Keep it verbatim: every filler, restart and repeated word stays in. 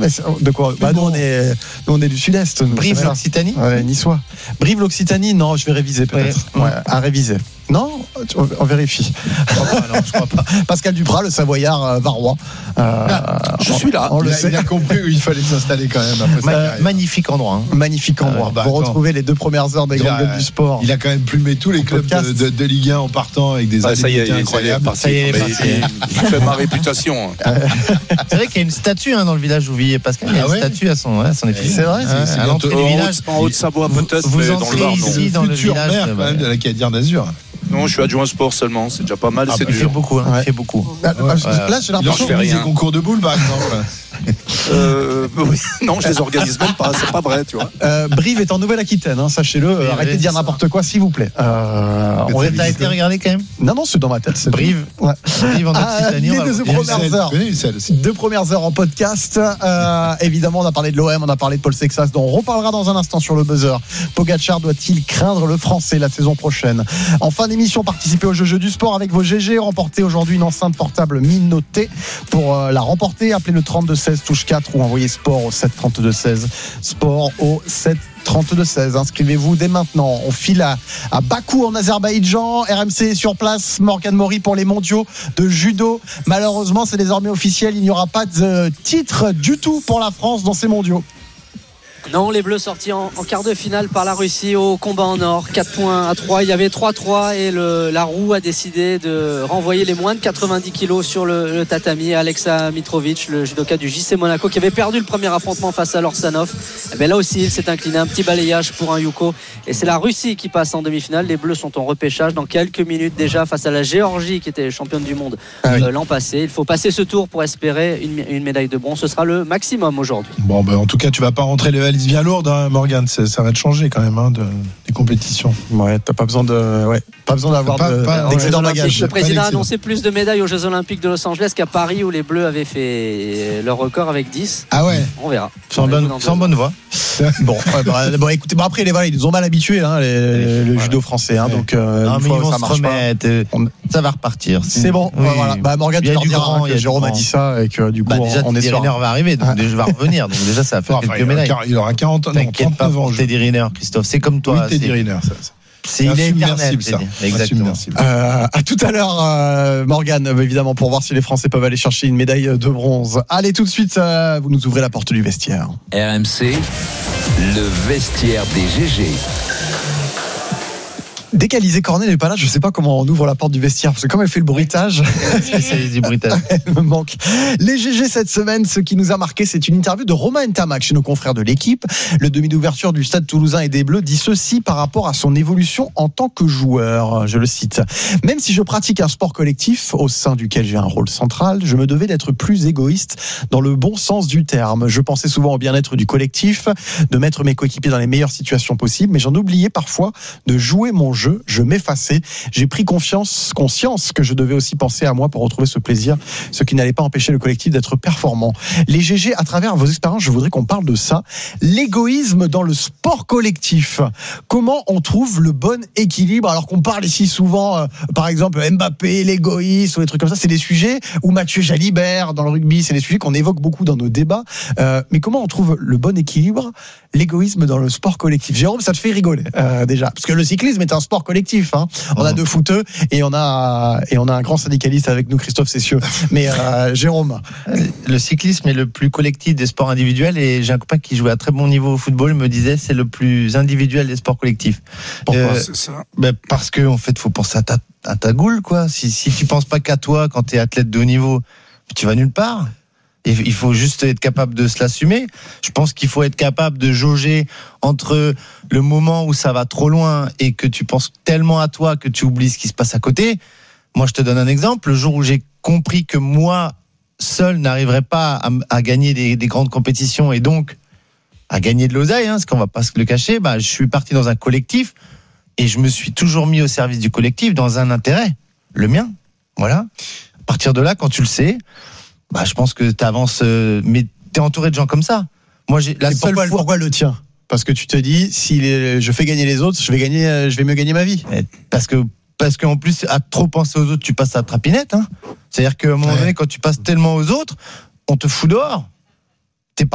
mais de quoi bah, nous, on est, nous, on est du sud-est. Brive l'Occitanie. Ouais, niçois. Brive l'Occitanie, non, je vais réviser peut-être. Ouais, ouais à réviser. Non, on vérifie. Je crois pas, non, je crois pas. Pascal Duprat, le Savoyard euh, varois. Euh, je suis là. On, on il, le a, sait. il a compris où il fallait s'installer quand même. Après euh, magnifique endroit. Hein. Magnifique endroit. Euh, bah, Pour attends. retrouver les deux premières heures des grandes gueules du sport. Il a quand même plumé tous les clubs de, de, de Ligue un en partant avec des ah, indemnités incroyables. Ça y est, il, il fait ma réputation. C'est vrai qu'il y a une statue hein, dans le village où vit Pascal. Il y a ah ouais une statue à son, ouais, à son épicerie. C'est vrai. C'est, c'est à l'entrée du village. En Haute-Savoie peut-être. Vous entrez ici dans le village quand même de la Cadière d'Azur. Non, je suis adjoint sport seulement, c'est déjà pas mal, ah c'est bah, dur. Il fait beaucoup, hein, ouais. il fait beaucoup. Là, ouais. là j'ai l'impression que vous des concours de boules, par exemple. euh, oui. Non, je les organise même pas, c'est pas vrai, tu vois. Euh, Brive est en Nouvelle-Aquitaine, hein, sachez-le. Euh, arrêtez de dire ça. N'importe quoi, s'il vous plaît. Euh, on a été, été regardé quand même. Non, non, c'est dans ma tête. C'est Brive. Ouais. Brive en Occitanie. Ah, les deux premières heures. Deux premières heures en podcast. Euh, évidemment, on a parlé de l'O M, on a parlé de Paul Sexas, dont on reparlera dans un instant sur le buzzer. Pogacar doit-il craindre le français la saison prochaine? En fin d'émission, participez au jeu, jeu du sport avec vos G G. Remportez aujourd'hui une enceinte portable Minoté. Pour euh, la remporter, appelez le trente-deux seize touche quatre ou envoyez sport au sept trente-deux seize. Sport au sept trente-deux seize. Inscrivez-vous dès maintenant. On file à, à Bakou en Azerbaïdjan. R M C est sur place. Morgane Maury pour les mondiaux de judo. Malheureusement, c'est désormais officiel. Il n'y aura pas de titre du tout pour la France dans ces mondiaux. Non, les Bleus sortis en, en quart de finale par la Russie au combat en or, quatre points à trois. Il y avait trois trois et le, la roue a décidé de renvoyer les moins de quatre-vingt-dix kilos sur le, le tatami. Alexa Mitrovic, le judoka du J C Monaco, qui avait perdu le premier affrontement face à Lorsanov. Et bien là aussi, il s'est incliné. Un petit balayage pour un Yuko. Et c'est la Russie qui passe en demi-finale. Les Bleus sont en repêchage dans quelques minutes déjà face à la Géorgie, qui était championne du monde ah oui. euh, l'an passé. Il faut passer ce tour pour espérer une, une médaille de bronze. Ce sera le maximum aujourd'hui. Bon, ben, en tout cas, tu vas pas rentrer le bien lourde, hein, Morgane, ça, ça va te changer quand même hein, de, des compétitions. Ouais, t'as pas besoin de, ouais, pas besoin d'avoir pas, de, pas, d'excédent bagage. Le président a annoncé plus de médailles aux Jeux Olympiques de Los Angeles qu'à Paris où les Bleus avaient fait leur record avec dix. Ah ouais. On verra. Sans bonne, sans bonne voie. Bon, ouais, bah, bon, écoutez, bon, après les voilà, ils nous ont mal habitués, hein, les, le voilà. judo français, hein, ouais. donc euh, non, mais fois, ils vont ça se marche remettre, pas. Ça va repartir. C'est bon. Oui. Voilà. Bah Morgane, tu leur diras que Jérôme a dit ça et que du coup, bah, déjà, on est sûr. Teddy Riner va arriver, donc déjà va revenir, donc déjà ça va faire quelques médailles. Il aura quarante ans. T'inquiète pas pour Teddy Riner, Christophe. C'est comme toi. Oui, Teddy Riner, ça. C'est, il est éternel, ça. Exactement. Euh, à tout à l'heure, euh, Morgane, évidemment, pour voir si les Français peuvent aller chercher une médaille de bronze. Allez, tout de suite, euh, vous nous ouvrez la porte du vestiaire. R M C, le vestiaire des G G. Dès qu'Alizé Cornet n'est pas là, je ne sais pas comment on ouvre la porte du vestiaire, parce que comme elle fait le bruitage, spécialiste du bruitage, elle me manque. Les G G cette semaine, ce qui nous a marqué, c'est une interview de Romain Ntamak chez nos confrères de l'équipe. Le demi d'ouverture du Stade Toulousain et des Bleus dit ceci par rapport à son évolution en tant que joueur. Je le cite. Même si je pratique un sport collectif au sein duquel j'ai un rôle central, je me devais d'être plus égoïste dans le bon sens du terme. Je pensais souvent au bien-être du collectif, de mettre mes coéquipiers dans les meilleures situations possibles, mais j'en oubliais parfois de jouer mon jeu. Je m'effaçais. J'ai pris confiance, conscience que je devais aussi penser à moi pour retrouver ce plaisir, ce qui n'allait pas empêcher le collectif d'être performant. Les G G, à travers vos expériences, je voudrais qu'on parle de ça. L'égoïsme dans le sport collectif. Comment on trouve le bon équilibre alors qu'on parle ici souvent, euh, par exemple, Mbappé, l'égoïsme ou des trucs comme ça. C'est des sujets, ou Mathieu Jalibert dans le rugby, c'est des sujets qu'on évoque beaucoup dans nos débats. Euh, mais comment on trouve le bon équilibre, l'égoïsme dans le sport collectif? Jérôme, ça te fait rigoler euh, déjà, parce que le cyclisme est un sport collectif. Hein. On a deux footeux et on a et on a un grand syndicaliste avec nous, Christophe Cessieux. Mais euh, Jérôme, le cyclisme est le plus collectif des sports individuels et j'ai un copain qui jouait à très bon niveau au football, il me disait c'est le plus individuel des sports collectifs. Pourquoi euh, c'est ça ben parce que en fait, faut penser à ta à ta goule quoi. Si si tu penses pas qu'à toi quand tu es athlète de haut niveau, tu vas nulle part. Il faut juste être capable de se l'assumer. Je pense qu'il faut être capable de jauger entre le moment où ça va trop loin et que tu penses tellement à toi que tu oublies ce qui se passe à côté. Moi, je te donne un exemple. Le jour où j'ai compris que moi, seul, n'arriverais pas à, à gagner des, des grandes compétitions et donc à gagner de l'oseille, hein, parce qu'on va pas se le cacher, bah, je suis parti dans un collectif et je me suis toujours mis au service du collectif dans un intérêt, le mien. Voilà. À partir de là, quand tu le sais, bah, je pense que tu avances, euh, mais tu es entouré de gens comme ça. Moi, j'ai la et seule pourquoi, fois. Pourquoi le tien ? Parce que tu te dis, si les, je fais gagner les autres, je vais gagner, je vais mieux gagner ma vie. Parce que, parce qu'en plus, à trop penser aux autres, tu passes à trapinette. Hein. C'est-à-dire qu'à un moment ouais. donné, quand tu passes tellement aux autres, on te fout dehors.